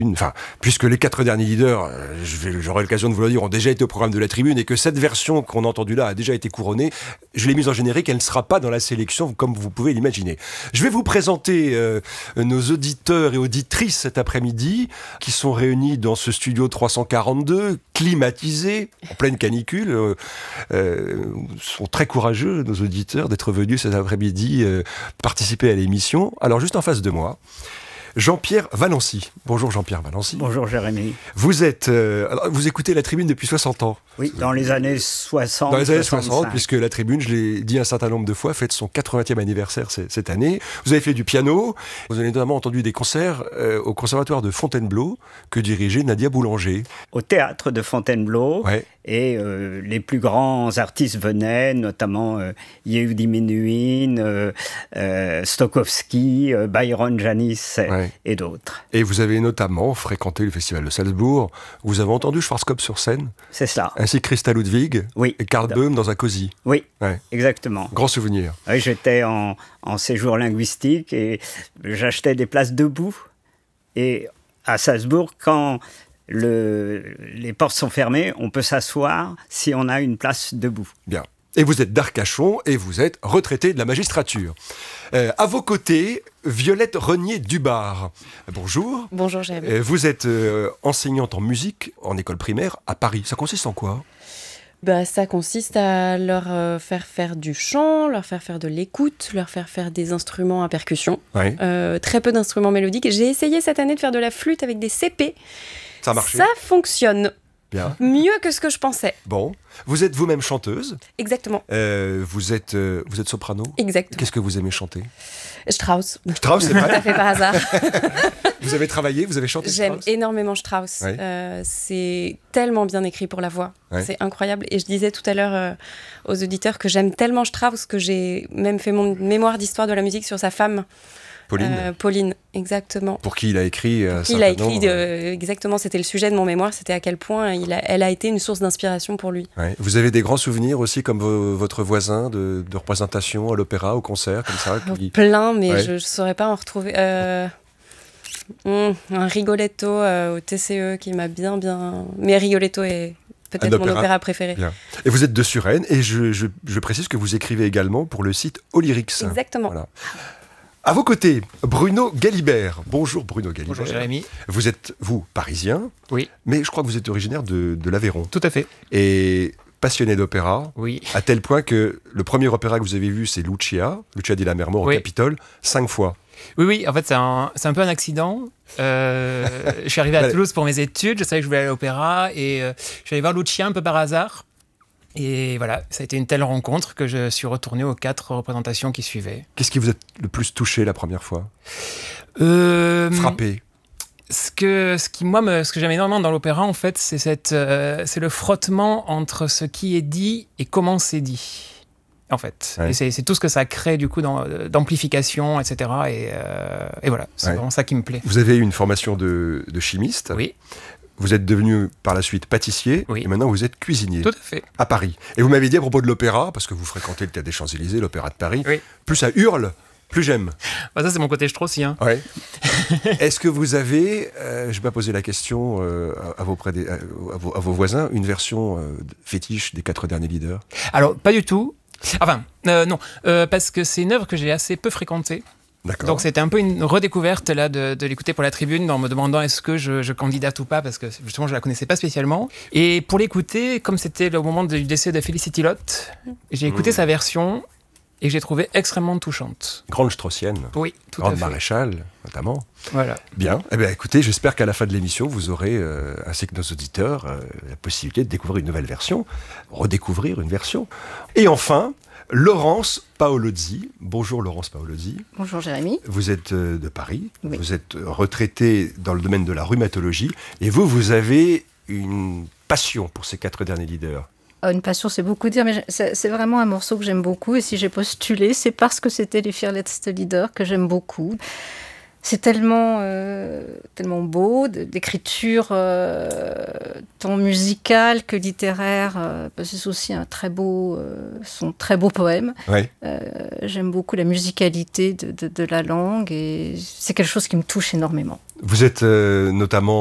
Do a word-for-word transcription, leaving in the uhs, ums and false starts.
Enfin, puisque les quatre derniers leaders, euh, je vais, j'aurai l'occasion de vous le dire, ont déjà été au programme de la Tribune et que cette version qu'on a entendue là a déjà été couronnée, je l'ai mise en générique, elle ne sera pas dans la sélection comme vous pouvez l'imaginer. Je vais vous présenter euh, nos auditeurs et auditrices cet après-midi qui sont réunis dans ce studio trois cent quarante-deux, climatisé, en pleine canicule. Euh, euh, sont très courageux, nos auditeurs, d'être venus cet après-midi euh, participer à l'émission. Alors, juste en face de moi, Jean-Pierre Valency. Bonjour Jean-Pierre Valency. Bonjour Jérémy. Vous êtes, euh, alors, vous écoutez la Tribune depuis soixante ans. Oui, dans les années soixante. Dans les années soixante-cinq. soixante, puisque la Tribune, je l'ai dit un certain nombre de fois, fête son quatre-vingtième anniversaire c- cette année. Vous avez fait du piano. Vous avez notamment entendu des concerts euh, au Conservatoire de Fontainebleau que dirigeait Nadia Boulanger. Au théâtre de Fontainebleau. Ouais. Et euh, les plus grands artistes venaient, notamment euh, Yehudi Menuhin, euh, euh, Stokowski, euh, Byron Janis et, Ouais. et d'autres. Et vous avez notamment fréquenté le Festival de Salzbourg. Vous avez entendu Schwarzkopf sur scène, C'est ça. ainsi que Christa Ludwig Oui. et Karl Böhm dans un cosy. Oui, Ouais. exactement. Grand souvenir. Oui, j'étais en, en séjour linguistique et j'achetais des places debout. Et à Salzbourg, quand le, les portes sont fermées, on peut s'asseoir si on a une place debout. Bien. Et vous êtes d'Arcachon et vous êtes retraité de la magistrature. Euh, à vos côtés, Violette Renier-Dubar. Bonjour. Bonjour Jérémy. Euh, vous êtes euh, enseignante en musique en école primaire à Paris. Ça consiste en quoi ? Bah, ça consiste à leur euh, faire faire du chant, leur faire faire de l'écoute, leur faire faire des instruments à percussion. Ouais. Euh, très peu d'instruments mélodiques. J'ai essayé cette année de faire de la flûte avec des C P. Ça a marché ? Ça fonctionne Bien. mieux que ce que je pensais. Bon. Vous êtes vous-même chanteuse. Exactement. Euh, vous, êtes, euh, vous êtes soprano. Exactement. Qu'est-ce que vous aimez chanter ? Strauss. Strauss, c'est Tout vrai. à fait par hasard. Vous avez travaillé, vous avez chanté J'aime Strauss ? énormément Strauss. Ouais. Euh, c'est tellement bien écrit pour la voix. Ouais. C'est incroyable. Et je disais tout à l'heure euh, aux auditeurs que j'aime tellement Strauss que j'ai même fait mon mémoire d'histoire de la musique sur sa femme. Pauline, Euh, Pauline, exactement. pour qui il a écrit un Il a certain écrit, nombre. de- exactement, c'était le sujet de mon mémoire, c'était à quel point il a, elle a été une source d'inspiration pour lui. Ouais. Vous avez des grands souvenirs aussi, comme vo- votre voisin, de, de représentations à l'opéra, au concert, comme ça qui... Plein, mais Ouais. je ne saurais pas en retrouver. Euh, hum, un Rigoletto euh, au T C E qui m'a bien, bien... Mais Rigoletto est peut-être Un mon opéra. opéra préféré. Bien. Et vous êtes de Suresnes, et je, je, je précise que vous écrivez également pour le site Olyrix. Exactement. Voilà. À vos côtés, Bruno Galibert. Bonjour Bruno Galibert. Bonjour Jérémy. Vous êtes, vous, parisien, Oui, mais je crois que vous êtes originaire de, de l'Aveyron. tout à fait. Et passionné d'opéra, Oui. à tel point que le premier opéra que vous avez vu, c'est Lucia, Lucia di Lammermoor au Oui. Capitole, cinq fois. Oui, oui, en fait, c'est un, c'est un peu un accident. Euh, je suis arrivé à Allez. Toulouse pour mes études, je savais que je voulais aller à l'opéra et euh, je suis allé voir Lucia un peu par hasard. Et voilà, ça a été une telle rencontre que je suis retourné aux quatre représentations qui suivaient. Qu'est-ce qui vous a le plus touché la première fois ? Euh, Frappé. Ce que, ce qui, moi, me, ce que j'aime énormément dans l'opéra, en fait, c'est, cette, euh, c'est le frottement entre ce qui est dit et comment c'est dit. En fait. Ouais. Et c'est, c'est tout ce que ça crée, du coup, dans, d'amplification, et cetera. Et, euh, et voilà, c'est Ouais. vraiment ça qui me plaît. Vous avez eu une formation de, de chimiste. Oui, Vous êtes devenu par la suite pâtissier. Oui. Et maintenant vous êtes cuisinier tout à fait. à Paris. Et vous m'avez dit à propos de l'opéra, parce que vous fréquentez le Théâtre des Champs-Élysées, l'Opéra de Paris, Oui. plus ça hurle, plus j'aime. Bah, ça, c'est mon côté straussien. Ouais. Est-ce que vous avez, euh, je ne vais pas poser la question euh, à, à, vos prédé- à, à vos, à vos voisins, une version euh, fétiche des quatre derniers leaders ? Alors, pas du tout. Enfin, euh, non, euh, parce que c'est une œuvre que j'ai assez peu fréquentée. D'accord. Donc c'était un peu une redécouverte là de, de l'écouter pour la Tribune en me demandant est-ce que je, je candidate ou pas, parce que justement je la connaissais pas spécialement. Et pour l'écouter, comme c'était le moment du décès de Felicity Lott, j'ai écouté Mmh. sa version et j'ai trouvé extrêmement touchante. Grande Straussienne, Oui, tout grande à fait. maréchale notamment. Voilà. Bien. Eh bien, écoutez, j'espère qu'à la fin de l'émission, vous aurez, euh, ainsi que nos auditeurs, euh, la possibilité de découvrir une nouvelle version, redécouvrir une version. Et enfin, Laurence Paolozzi. Bonjour Laurence Paolozzi. Bonjour Jérémy. Vous êtes euh, de Paris, Oui. vous êtes retraitée dans le domaine de la rhumatologie, et vous, vous avez une passion pour ces quatre derniers leaders. Oh, une passion, c'est beaucoup dire, mais c'est, c'est vraiment un morceau que j'aime beaucoup. Et si j'ai postulé, c'est parce que c'était les Fearless Leaders que j'aime beaucoup. C'est tellement, euh, tellement beau, d'écriture euh, tant musical que littéraire, euh, parce que c'est aussi un très beau, euh, son très beau poème. Ouais. Euh, j'aime beaucoup la musicalité de, de, de la langue et c'est quelque chose qui me touche énormément. Vous êtes euh, notamment